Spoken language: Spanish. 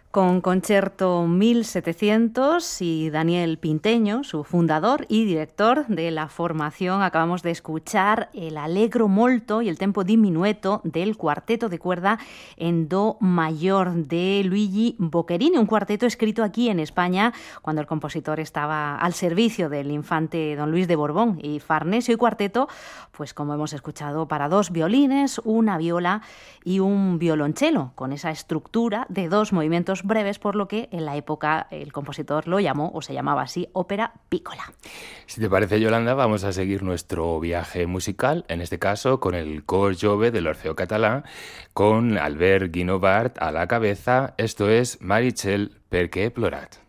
Con Concerto 1700 y Daniel Pinteño, su fundador y director de la formación, acabamos de escuchar el Allegro molto y el tempo diminueto del cuarteto de cuerda en do mayor de Luigi Boccherini, un cuarteto escrito aquí en España cuando el compositor estaba al servicio del infante don Luis de Borbón y Farnesio, y cuarteto, pues como hemos escuchado, para dos violines, una viola y un violonchelo, con esa estructura de dos movimientos breves, por lo que en la época el compositor lo llamó, o se llamaba así, ópera piccola. Si te parece, Yolanda, vamos a seguir nuestro viaje musical, en este caso con el Cor Jove del Orfeo Catalán, con Albert Guinovart a la cabeza. Esto es Meritxell, per què he plorat.